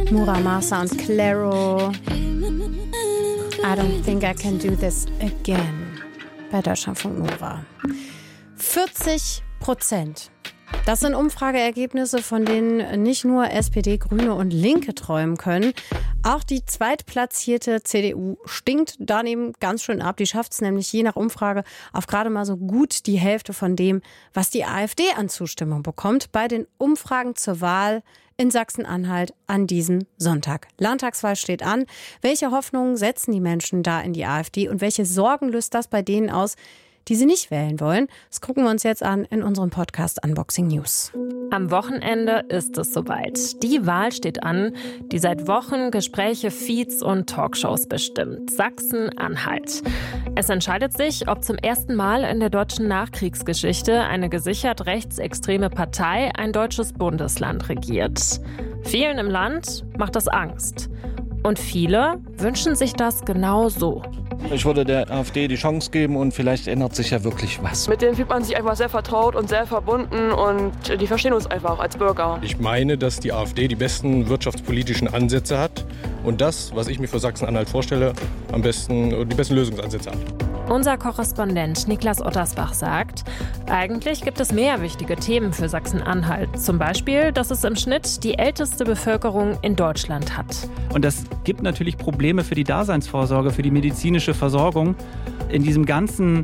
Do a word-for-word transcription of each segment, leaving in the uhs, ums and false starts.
Muramasa und Clairo. I don't think I can do this again. Bei Deutschlandfunk Nova. vierzig Prozent. Das sind Umfrageergebnisse, von denen nicht nur S P D, Grüne und Linke träumen können. Auch die zweitplatzierte C D U stinkt daneben ganz schön ab. Die schafft es nämlich je nach Umfrage auf gerade mal so gut die Hälfte von dem, was die AfD an Zustimmung bekommt bei den Umfragen zur Wahl in Sachsen-Anhalt an diesem Sonntag. Landtagswahl steht an. Welche Hoffnungen setzen die Menschen da in die AfD und welche Sorgen löst das bei denen aus, die sie nicht wählen wollen? Das gucken wir uns jetzt an in unserem Podcast Unboxing News. Am Wochenende ist es soweit. Die Wahl steht an, die seit Wochen Gespräche, Feeds und Talkshows bestimmt. Sachsen-Anhalt. Es entscheidet sich, ob zum ersten Mal in der deutschen Nachkriegsgeschichte eine gesichert rechtsextreme Partei ein deutsches Bundesland regiert. Vielen im Land macht das Angst. Und viele wünschen sich das genau so. Ich würde der AfD die Chance geben und vielleicht ändert sich ja wirklich was. Mit denen fühlt man sich einfach sehr vertraut und sehr verbunden und die verstehen uns einfach als Bürger. Ich meine, dass die AfD die besten wirtschaftspolitischen Ansätze hat und das, was ich mir für Sachsen-Anhalt vorstelle, am besten die besten Lösungsansätze hat. Unser Korrespondent Niklas Ottersbach sagt, eigentlich gibt es mehr wichtige Themen für Sachsen-Anhalt. Zum Beispiel, dass es im Schnitt die älteste Bevölkerung in Deutschland hat. Und das gibt natürlich Probleme für die Daseinsvorsorge, für die medizinische Versorgung. In diesem ganzen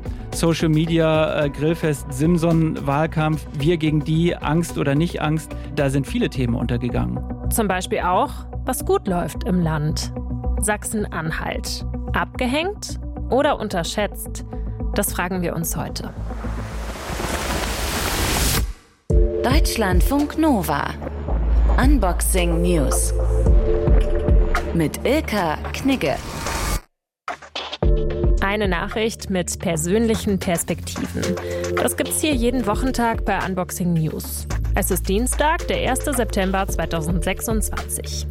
Social-Media-Grillfest-Simson-Wahlkampf, wir gegen die, Angst oder nicht Angst, da sind viele Themen untergegangen. Zum Beispiel auch, was gut läuft im Land. Sachsen-Anhalt. Abgehängt oder unterschätzt? Das fragen wir uns heute. Deutschlandfunk Nova. Unboxing News. Mit Ilka Knigge. Eine Nachricht mit persönlichen Perspektiven. Das gibt's hier jeden Wochentag bei Unboxing News. Es ist Dienstag, der erste September zweitausendsechsundzwanzig.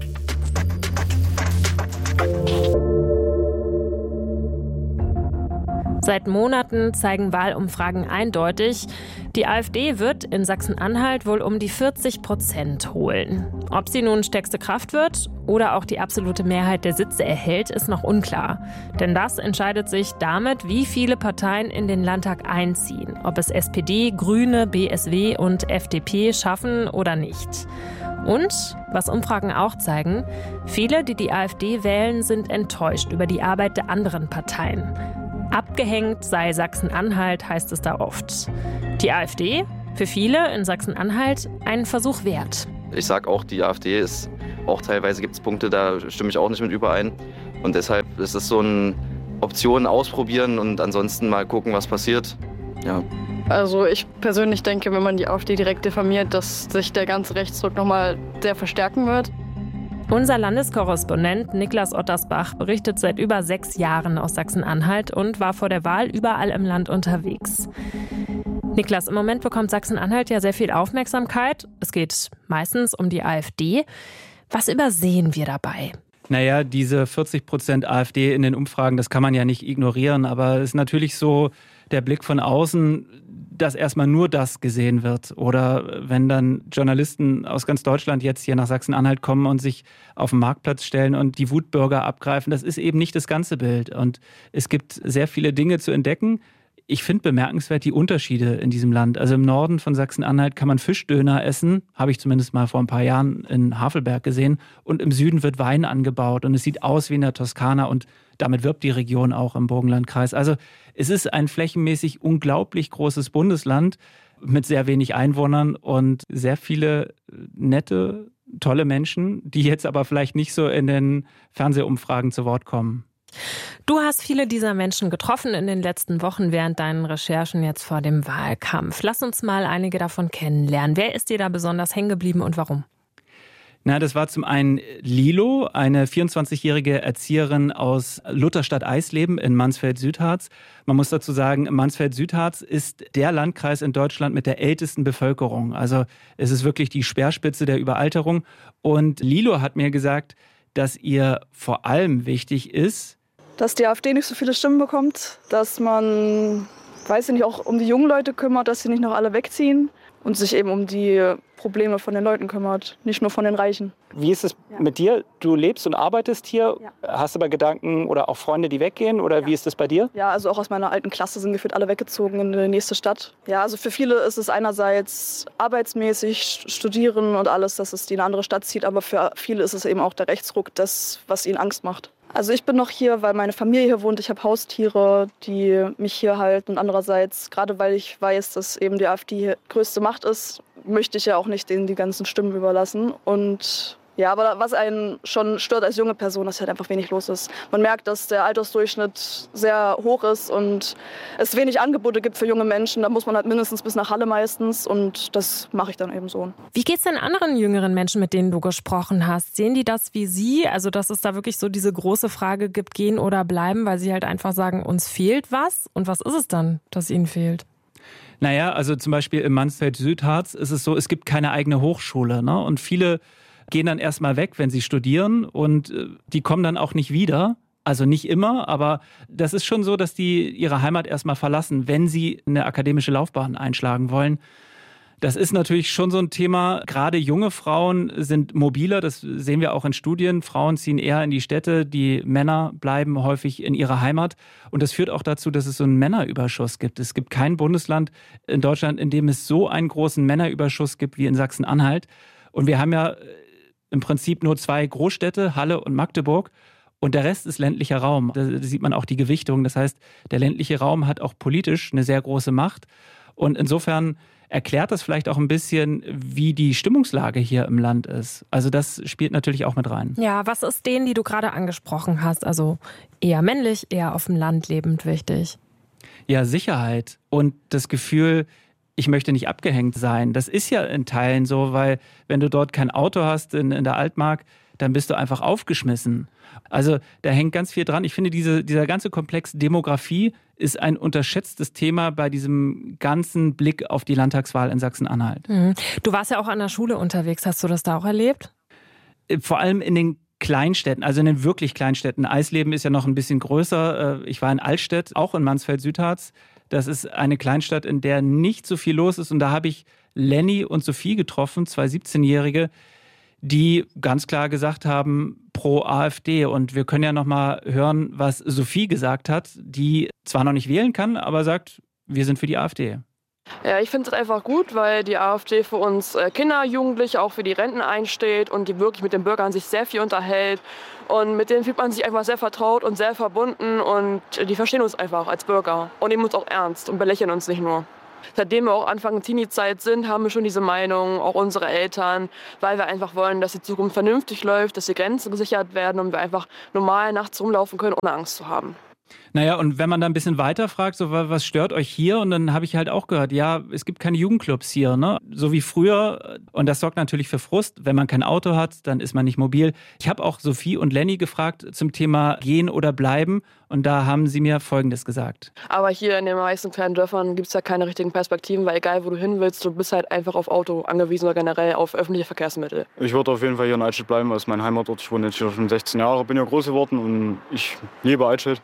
Seit Monaten zeigen Wahlumfragen eindeutig, die AfD wird in Sachsen-Anhalt wohl um die vierzig Prozent holen. Ob sie nun stärkste Kraft wird oder auch die absolute Mehrheit der Sitze erhält, ist noch unklar. Denn das entscheidet sich damit, wie viele Parteien in den Landtag einziehen. Ob es S P D, Grüne, B S W und F D P schaffen oder nicht. Und, was Umfragen auch zeigen, viele, die die AfD wählen, sind enttäuscht über die Arbeit der anderen Parteien. Abgehängt sei Sachsen-Anhalt, heißt es da oft. Die AfD, für viele in Sachsen-Anhalt, einen Versuch wert. Ich sage auch, die AfD ist, auch teilweise gibt es Punkte, da stimme ich auch nicht mit überein. Und deshalb ist es so eine Option ausprobieren und ansonsten mal gucken, was passiert. Ja. Also ich persönlich denke, wenn man die AfD direkt diffamiert, dass sich der ganze Rechtsdruck nochmal sehr verstärken wird. Unser Landeskorrespondent Niklas Ottersbach berichtet seit über sechs Jahren aus Sachsen-Anhalt und war vor der Wahl überall im Land unterwegs. Niklas, im Moment bekommt Sachsen-Anhalt ja sehr viel Aufmerksamkeit. Es geht meistens um die AfD. Was übersehen wir dabei? Naja, diese vierzig Prozent AfD in den Umfragen, das kann man ja nicht ignorieren. Aber es ist natürlich so der Blick von außen, dass erstmal nur das gesehen wird. Oder wenn dann Journalisten aus ganz Deutschland jetzt hier nach Sachsen-Anhalt kommen und sich auf den Marktplatz stellen und die Wutbürger abgreifen, das ist eben nicht das ganze Bild. Und es gibt sehr viele Dinge zu entdecken. Ich finde bemerkenswert die Unterschiede in diesem Land. Also im Norden von Sachsen-Anhalt kann man Fischdöner essen, habe ich zumindest mal vor ein paar Jahren in Havelberg gesehen. Und im Süden wird Wein angebaut und es sieht aus wie in der Toskana und damit wirbt die Region auch im Burgenlandkreis. Also es ist ein flächenmäßig unglaublich großes Bundesland mit sehr wenig Einwohnern und sehr viele nette, tolle Menschen, die jetzt aber vielleicht nicht so in den Fernsehumfragen zu Wort kommen. Du hast viele dieser Menschen getroffen in den letzten Wochen während deinen Recherchen jetzt vor dem Wahlkampf. Lass uns mal einige davon kennenlernen. Wer ist dir da besonders hängen geblieben und warum? Na, das war zum einen Lilo, eine vierundzwanzigjährige Erzieherin aus Lutherstadt-Eisleben in Mansfeld-Südharz. Man muss dazu sagen, Mansfeld-Südharz ist der Landkreis in Deutschland mit der ältesten Bevölkerung. Also es ist wirklich die Speerspitze der Überalterung. Und Lilo hat mir gesagt, dass ihr vor allem wichtig ist, dass die AfD nicht so viele Stimmen bekommt, dass man, weiß ich nicht, auch um die jungen Leute kümmert, dass sie nicht noch alle wegziehen. und sich eben um die Probleme von den Leuten kümmert, nicht nur von den Reichen. Wie ist es ja. mit dir? Du lebst und arbeitest hier. Ja. Hast du aber Gedanken oder auch Freunde, die weggehen? Oder ja. wie ist das bei dir? Ja, also auch aus meiner alten Klasse sind gefühlt alle weggezogen in die nächste Stadt. Ja, also für viele ist es einerseits arbeitsmäßig, studieren und alles, dass es die in eine andere Stadt zieht. Aber für viele ist es eben auch der Rechtsruck, das, was ihnen Angst macht. Also ich bin noch hier, weil meine Familie hier wohnt. Ich habe Haustiere, die mich hier halten. Und andererseits, gerade weil ich weiß, dass eben die AfD die größte Macht ist, möchte ich ja auch nicht denen die ganzen Stimmen überlassen. Und ja, aber was einen schon stört als junge Person, dass halt einfach wenig los ist. Man merkt, dass der Altersdurchschnitt sehr hoch ist und es wenig Angebote gibt für junge Menschen. Da muss man halt mindestens bis nach Halle meistens und das mache ich dann eben so. Wie geht's denn anderen jüngeren Menschen, mit denen du gesprochen hast? Sehen die das wie Sie? Also, dass es da wirklich so diese große Frage gibt, gehen oder bleiben, weil sie halt einfach sagen, uns fehlt was? Und was ist es dann, das ihnen fehlt? Naja, also zum Beispiel im Mansfeld-Südharz ist es so, es gibt keine eigene Hochschule, ne? Und viele gehen dann erstmal weg, wenn sie studieren und die kommen dann auch nicht wieder. Also nicht immer, aber das ist schon so, dass die ihre Heimat erstmal verlassen, wenn sie eine akademische Laufbahn einschlagen wollen. Das ist natürlich schon so ein Thema. Gerade junge Frauen sind mobiler, das sehen wir auch in Studien. Frauen ziehen eher in die Städte, die Männer bleiben häufig in ihrer Heimat. Und das führt auch dazu, dass es so einen Männerüberschuss gibt. Es gibt kein Bundesland in Deutschland, in dem es so einen großen Männerüberschuss gibt wie in Sachsen-Anhalt. Und wir haben ja im Prinzip nur zwei Großstädte, Halle und Magdeburg. Und der Rest ist ländlicher Raum. Da sieht man auch die Gewichtung. Das heißt, der ländliche Raum hat auch politisch eine sehr große Macht. Und insofern erklärt das vielleicht auch ein bisschen, wie die Stimmungslage hier im Land ist. Also das spielt natürlich auch mit rein. Ja, was ist denen, die du gerade angesprochen hast? Also eher männlich, eher auf dem Land lebend wichtig? Ja, Sicherheit und das Gefühl, ich möchte nicht abgehängt sein. Das ist ja in Teilen so, weil wenn du dort kein Auto hast in, in der Altmark, dann bist du einfach aufgeschmissen. Also da hängt ganz viel dran. Ich finde, diese, dieser ganze Komplex Demografie ist ein unterschätztes Thema bei diesem ganzen Blick auf die Landtagswahl in Sachsen-Anhalt. Mhm. Du warst ja auch an der Schule unterwegs. Hast du das da auch erlebt? Vor allem in den Kleinstädten, also in den wirklich Kleinstädten. Eisleben ist ja noch ein bisschen größer. Ich war in Altstedt, auch in Mansfeld-Südharz. Das ist eine Kleinstadt, in der nicht so viel los ist. Und da habe ich Lenny und Sophie getroffen, zwei siebzehnjährige, die ganz klar gesagt haben, pro AfD. Und wir können ja noch mal hören, was Sophie gesagt hat, die zwar noch nicht wählen kann, aber sagt, wir sind für die AfD. Ja, ich finde es einfach gut, weil die AfD für uns Kinder, Jugendliche, auch für die Renten einsteht und die wirklich mit den Bürgern sich sehr viel unterhält. Und mit denen fühlt man sich einfach sehr vertraut und sehr verbunden und die verstehen uns einfach als Bürger und nehmen uns auch ernst und belächeln uns nicht nur. Seitdem wir auch Anfang Teenie-Zeit sind, haben wir schon diese Meinung, auch unsere Eltern, weil wir einfach wollen, dass die Zukunft vernünftig läuft, dass die Grenzen gesichert werden und wir einfach normal nachts rumlaufen können, ohne Angst zu haben. Naja, und wenn man da ein bisschen weiter fragt, so was stört euch hier? Und dann habe ich halt auch gehört, ja, es gibt keine Jugendclubs hier, ne? So wie früher. Und das sorgt natürlich für Frust. Wenn man kein Auto hat, dann ist man nicht mobil. Ich habe auch Sophie und Lenny gefragt zum Thema Gehen oder Bleiben. Und da haben sie mir Folgendes gesagt. Aber hier in den meisten kleinen Dörfern gibt es ja keine richtigen Perspektiven, weil egal wo du hin willst, du bist halt einfach auf Auto angewiesen oder generell auf öffentliche Verkehrsmittel. Ich würde auf jeden Fall hier in Altstedt bleiben, weil es mein Heimatort. Ich wohne jetzt hier schon sechzehn Jahre, bin hier groß geworden und ich liebe Altstedt.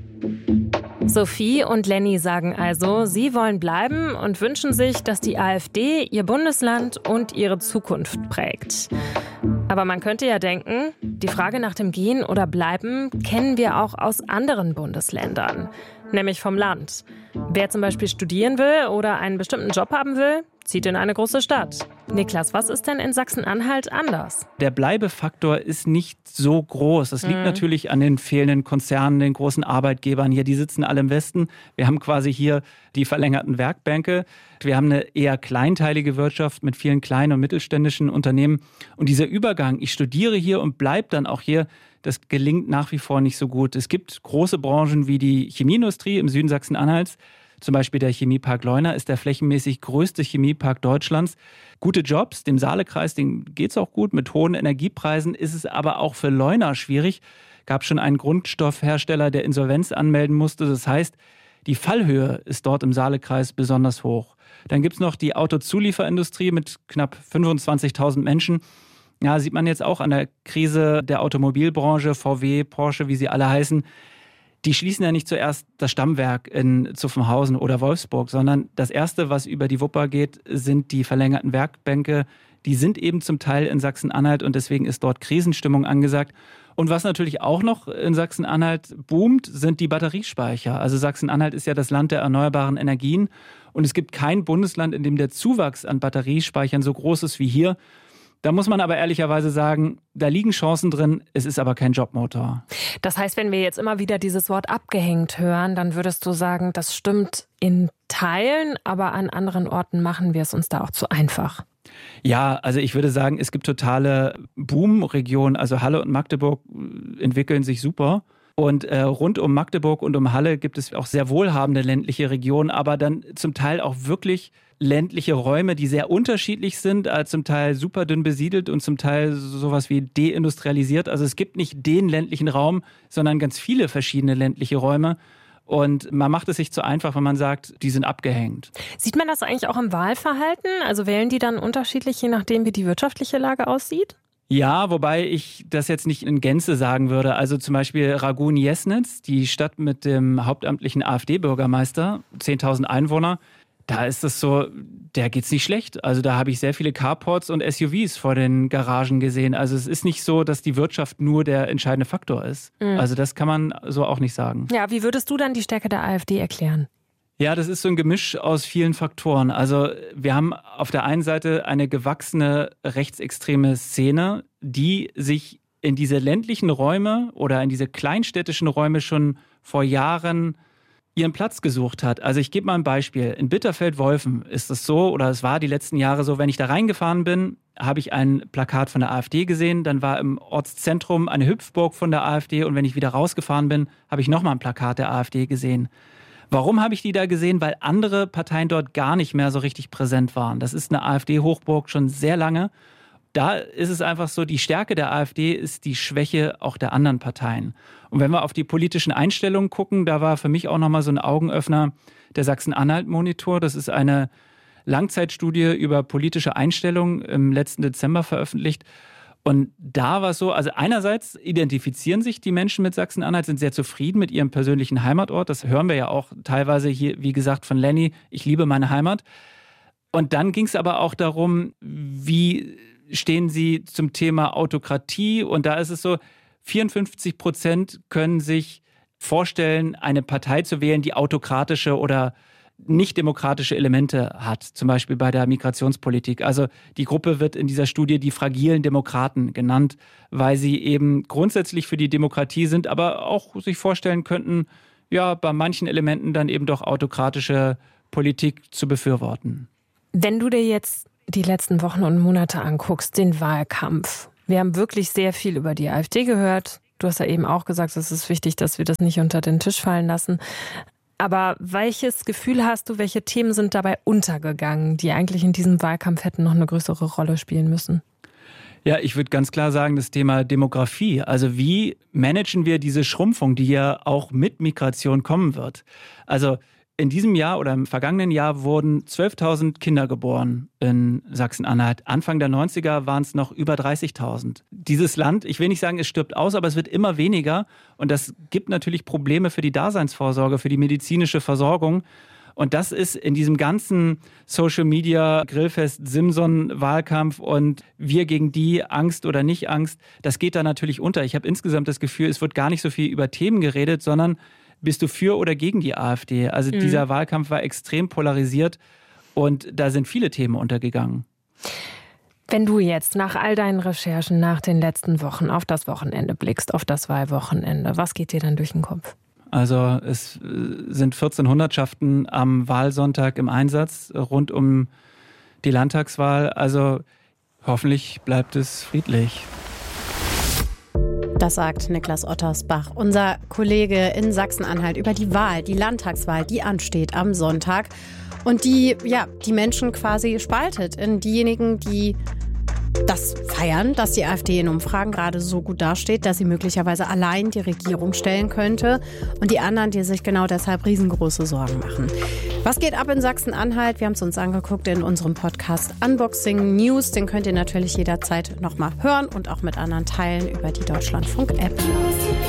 Sophie und Lenny sagen also, sie wollen bleiben und wünschen sich, dass die AfD ihr Bundesland und ihre Zukunft prägt. Aber man könnte ja denken, die Frage nach dem Gehen oder Bleiben kennen wir auch aus anderen Bundesländern, nämlich vom Land. Wer zum Beispiel studieren will oder einen bestimmten Job haben will, zieht in eine große Stadt. Niklas, was ist denn in Sachsen-Anhalt anders? Der Bleibefaktor ist nicht so groß. Das liegt mhm. natürlich an den fehlenden Konzernen, den großen Arbeitgebern hier. Die sitzen alle im Westen. Wir haben quasi hier die verlängerten Werkbänke. Wir haben eine eher kleinteilige Wirtschaft mit vielen kleinen und mittelständischen Unternehmen. Und dieser Übergang, ich studiere hier und bleibe dann auch hier, das gelingt nach wie vor nicht so gut. Es gibt große Branchen wie die Chemieindustrie im Süden Sachsen-Anhalts. Zum Beispiel der Chemiepark Leuna ist der flächenmäßig größte Chemiepark Deutschlands. Gute Jobs, dem Saalekreis, dem geht's auch gut. Mit hohen Energiepreisen ist es aber auch für Leuna schwierig. Gab schon einen Grundstoffhersteller, der Insolvenz anmelden musste. Das heißt, die Fallhöhe ist dort im Saalekreis besonders hoch. Dann gibt's noch die Autozulieferindustrie mit knapp fünfundzwanzigtausend Menschen. Ja, sieht man jetzt auch an der Krise der Automobilbranche, V W, Porsche, wie sie alle heißen. die schließen ja nicht zuerst das Stammwerk in Zuffenhausen oder Wolfsburg, sondern das Erste, was über die Wupper geht, sind die verlängerten Werkbänke. Die sind eben zum Teil in Sachsen-Anhalt und deswegen ist dort Krisenstimmung angesagt. Und was natürlich auch noch in Sachsen-Anhalt boomt, sind die Batteriespeicher. Also Sachsen-Anhalt ist ja das Land der erneuerbaren Energien und es gibt kein Bundesland, in dem der Zuwachs an Batteriespeichern so groß ist wie hier. Da muss man aber ehrlicherweise sagen, da liegen Chancen drin, es ist aber kein Jobmotor. Das heißt, wenn wir jetzt immer wieder dieses Wort abgehängt hören, dann würdest du sagen, das stimmt in Teilen, aber an anderen Orten machen wir es uns da auch zu einfach. Ja, also ich würde sagen, es gibt totale Boom-Regionen. Also Halle und Magdeburg entwickeln sich super. Und äh, rund um Magdeburg und um Halle gibt es auch sehr wohlhabende ländliche Regionen, aber dann zum Teil auch wirklich ländliche Räume, die sehr unterschiedlich sind, äh, zum Teil super dünn besiedelt und zum Teil sowas wie deindustrialisiert. Also es gibt nicht den ländlichen Raum, sondern ganz viele verschiedene ländliche Räume. Und man macht es sich zu einfach, wenn man sagt, die sind abgehängt. Sieht man das eigentlich auch im Wahlverhalten? Also wählen die dann unterschiedlich, je nachdem, wie die wirtschaftliche Lage aussieht? Ja, wobei ich das jetzt nicht in Gänze sagen würde. Also zum Beispiel Ragun-Jesnitz, die Stadt mit dem hauptamtlichen AfD-Bürgermeister, zehntausend Einwohner, da ist es so, der geht's nicht schlecht. Also da habe ich sehr viele Carports und S U Vs vor den Garagen gesehen. Also es ist nicht so, dass die Wirtschaft nur der entscheidende Faktor ist. Mhm. Also das kann man so auch nicht sagen. Ja, wie würdest du dann die Stärke der AfD erklären? Ja, das ist so ein Gemisch aus vielen Faktoren. Also wir haben auf der einen Seite eine gewachsene rechtsextreme Szene, die sich in diese ländlichen Räume oder in diese kleinstädtischen Räume schon vor Jahren ihren Platz gesucht hat. Also ich gebe mal ein Beispiel. In Bitterfeld-Wolfen ist es so, oder es war die letzten Jahre so, wenn ich da reingefahren bin, habe ich ein Plakat von der AfD gesehen, dann war im Ortszentrum eine Hüpfburg von der AfD und wenn ich wieder rausgefahren bin, habe ich nochmal ein Plakat der AfD gesehen. Warum habe ich die da gesehen? Weil andere Parteien dort gar nicht mehr so richtig präsent waren. Das ist eine AfD-Hochburg schon sehr lange. Da ist es einfach so, die Stärke der AfD ist die Schwäche auch der anderen Parteien. Und wenn wir auf die politischen Einstellungen gucken, da war für mich auch nochmal so ein Augenöffner der Sachsen-Anhalt-Monitor. Das ist eine Langzeitstudie über politische Einstellungen im letzten Dezember veröffentlicht. Und da war es so, also einerseits identifizieren sich die Menschen mit Sachsen-Anhalt, sind sehr zufrieden mit ihrem persönlichen Heimatort. Das hören wir ja auch teilweise hier, wie gesagt, von Lenny. Ich liebe meine Heimat. Und dann ging es aber auch darum, wie stehen sie zum Thema Autokratie? Und da ist es so, vierundfünfzig Prozent können sich vorstellen, eine Partei zu wählen, die autokratische oder nicht demokratische Elemente hat, zum Beispiel bei der Migrationspolitik. Also die Gruppe wird in dieser Studie die fragilen Demokraten genannt, weil sie eben grundsätzlich für die Demokratie sind, aber auch sich vorstellen könnten, ja, bei manchen Elementen dann eben doch autokratische Politik zu befürworten. Wenn du dir jetzt die letzten Wochen und Monate anguckst, den Wahlkampf. Wir haben wirklich sehr viel über die AfD gehört. Du hast ja eben auch gesagt, es ist wichtig, dass wir das nicht unter den Tisch fallen lassen. Aber welches Gefühl hast du, welche Themen sind dabei untergegangen, die eigentlich in diesem Wahlkampf hätten noch eine größere Rolle spielen müssen? Ja, ich würde ganz klar sagen, das Thema Demografie. Also wie managen wir diese Schrumpfung, die ja auch mit Migration kommen wird? Also in diesem Jahr oder im vergangenen Jahr wurden zwölftausend Kinder geboren in Sachsen-Anhalt. Anfang der neunziger waren es noch über dreißigtausend. Dieses Land, ich will nicht sagen, es stirbt aus, aber es wird immer weniger. Und das gibt natürlich Probleme für die Daseinsvorsorge, für die medizinische Versorgung. Und das ist in diesem ganzen Social Media, Grillfest, Simson-Wahlkampf und wir gegen die, Angst oder nicht Angst, das geht da natürlich unter. Ich habe insgesamt das Gefühl, es wird gar nicht so viel über Themen geredet, sondern bist du für oder gegen die AfD? Also mhm. dieser Wahlkampf war extrem polarisiert und da sind viele Themen untergegangen. Wenn du jetzt nach all deinen Recherchen nach den letzten Wochen auf das Wochenende blickst, auf das Wahlwochenende, was geht dir dann durch den Kopf? Also es sind vierzehn Hundertschaften am Wahlsonntag im Einsatz rund um die Landtagswahl. Also hoffentlich bleibt es friedlich. Das sagt Niklas Ottersbach, unser Kollege in Sachsen-Anhalt, über die Wahl, die Landtagswahl, die ansteht am Sonntag und die ja die Menschen quasi spaltet in diejenigen, die das feiern, dass die AfD in Umfragen gerade so gut dasteht, dass sie möglicherweise allein die Regierung stellen könnte, und die anderen, die sich genau deshalb riesengroße Sorgen machen. Was geht ab in Sachsen-Anhalt? Wir haben es uns angeguckt in unserem Podcast Unboxing News. Den könnt ihr natürlich jederzeit nochmal hören und auch mit anderen teilen über die Deutschlandfunk-App.